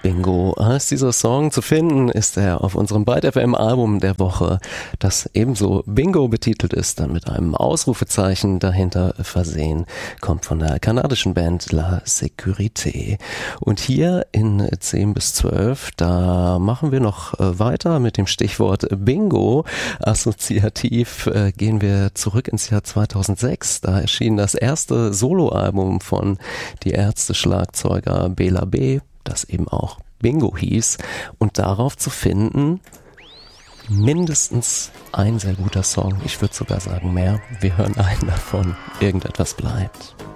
Bingo heißt dieser Song. Zu finden ist er auf unserem Byte FM Album der Woche, das ebenso Bingo betitelt ist, dann mit einem Ausrufezeichen dahinter versehen, kommt von der kanadischen Band La Sécurité. Und hier in 10 bis 12, da machen wir noch weiter mit dem Stichwort Bingo. Assoziativ gehen wir zurück ins Jahr 2006. Da erschien das erste Soloalbum von Die Ärzte-Schlagzeuger Bela B., das eben auch Bingo hieß, und darauf zu finden mindestens ein sehr guter Song, ich würde sogar sagen mehr. Wir hören einen davon, Irgendetwas bleibt.